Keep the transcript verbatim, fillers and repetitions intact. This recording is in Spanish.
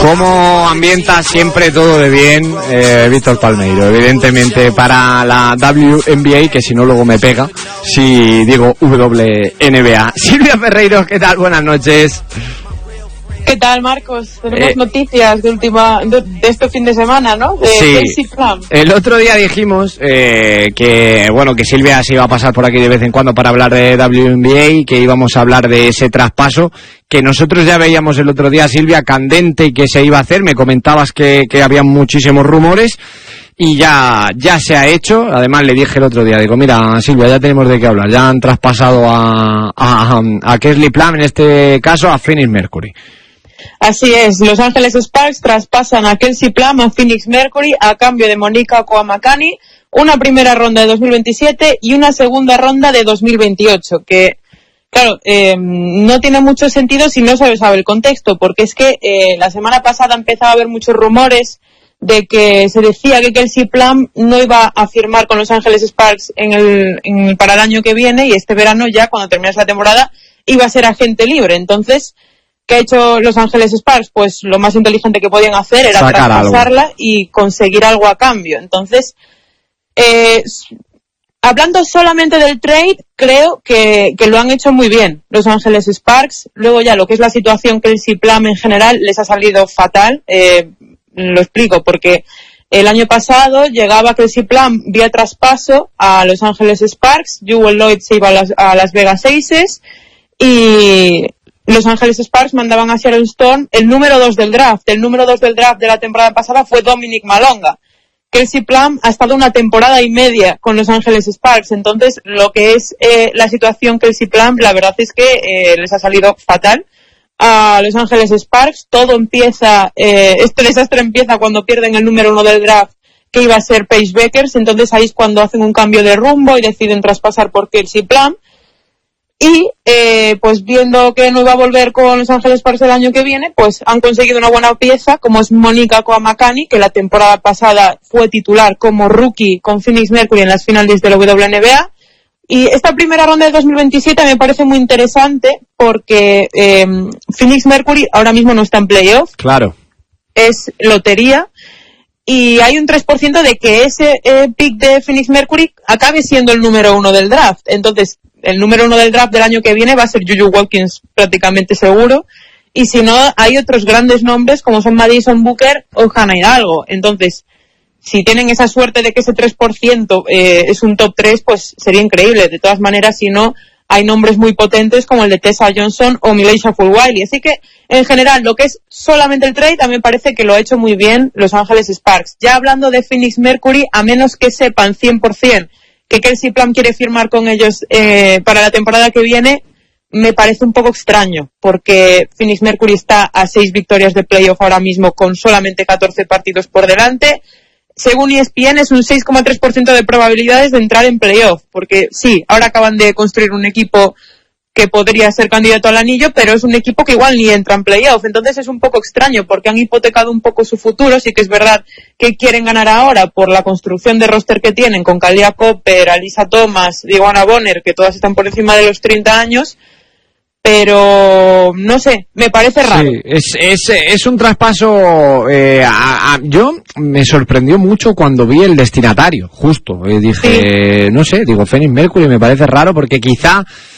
¿Cómo ambienta siempre todo de bien eh, Víctor Palmeiro? Evidentemente para la W N B A, que si no luego me pega, si digo W N B A. Silvia Ferreiro, ¿qué tal? Buenas noches. ¿Qué tal, Marcos? Tenemos eh, noticias de última de, de este fin de semana, ¿no? De sí. Kelsey Plum. El otro día dijimos eh, que bueno que Silvia se iba a pasar por aquí de vez en cuando para hablar de W N B A y que íbamos a hablar de ese traspaso que nosotros ya veíamos el otro día, Silvia, candente y que se iba a hacer. Me comentabas que, que había muchísimos rumores y ya ya se ha hecho. Además le dije el otro día, digo, mira, Silvia, ya tenemos de qué hablar. Ya han traspasado a, a, a Kelsey Plum, en este caso a Phoenix Mercury. Así es, Los Ángeles Sparks traspasan a Kelsey Plum a Phoenix Mercury a cambio de Monica Okuamakani, una primera ronda de dos mil veintisiete y una segunda ronda de dos mil veintiocho, que, claro, eh, no tiene mucho sentido si no se sabe el contexto, porque es que eh, la semana pasada empezaba a haber muchos rumores de que se decía que Kelsey Plum no iba a firmar con Los Ángeles Sparks en el, en el, para el año que viene, y este verano ya, cuando terminase la temporada, iba a ser agente libre. Entonces, ¿qué ha hecho Los Ángeles Sparks? Pues lo más inteligente que podían hacer era sacar traspasarla algo y conseguir algo a cambio. Entonces, eh, hablando solamente del trade, creo que, que lo han hecho muy bien Los Ángeles Sparks. Luego ya lo que es la situación Kelsey Plum en general les ha salido fatal. Eh, lo explico, porque el año pasado llegaba Kelsey Plum vía traspaso a Los Ángeles Sparks, Jewel Lloyd se iba a las, a Las Vegas Aces y Los Ángeles Sparks mandaban a Sharon Stone el número dos del draft. El número dos del draft de la temporada pasada fue Dominic Malonga. Kelsey Plum ha estado una temporada y media con Los Ángeles Sparks. Entonces, lo que es eh, la situación Kelsey Plum, la verdad es que eh, les ha salido fatal a Los Ángeles Sparks. Todo empieza, eh, este desastre empieza cuando pierden el número uno del draft, que iba a ser Paige Bueckers. Entonces, ahí es cuando hacen un cambio de rumbo y deciden traspasar por Kelsey Plum. Y, eh, pues viendo que no iba a volver con Los Ángeles Sparks el año que viene, pues han conseguido una buena pieza, como es Monica Okuamakani, que la temporada pasada fue titular como rookie con Phoenix Mercury en las finales de la W N B A. Y esta primera ronda de dos mil veintisiete me parece muy interesante porque eh, Phoenix Mercury ahora mismo no está en playoff. Claro. Es lotería. Y hay un tres por ciento de que ese eh, pick de Phoenix Mercury acabe siendo el número uno del draft. Entonces, el número uno del draft del año que viene va a ser Juju Watkins prácticamente seguro. Y si no, hay otros grandes nombres como son Madison Booker o Hannah Hidalgo. Entonces, si tienen esa suerte de que ese tres por ciento eh, es un top tres, pues sería increíble. De todas maneras, si no, hay nombres muy potentes como el de Tessa Johnson o Milaysha Fulwiley. Así que, en general, lo que es solamente el trade, a mí me parece que lo ha hecho muy bien Los Ángeles Sparks. Ya hablando de Phoenix Mercury, a menos que sepan cien por ciento que Kelsey Plum quiere firmar con ellos eh, para la temporada que viene, me parece un poco extraño, porque Phoenix Mercury está a seis victorias de playoff ahora mismo con solamente catorce partidos por delante. Según E S P N es un seis coma tres por ciento de probabilidades de entrar en playoff, porque sí, ahora acaban de construir un equipo que podría ser candidato al anillo, pero es un equipo que igual ni entra en playoff. Entonces es un poco extraño porque han hipotecado un poco su futuro. Sí que es verdad que quieren ganar ahora por la construcción de roster que tienen con Kahleah Copper, Alyssa Thomas, Diana Bonner, que todas están por encima de los treinta años. Pero no sé, me parece raro. Sí, es, es, es un traspaso. Eh, a, a, yo me sorprendió mucho cuando vi el destinatario, justo. Eh, dije, sí. no sé, digo, Phoenix Mercury me parece raro porque quizá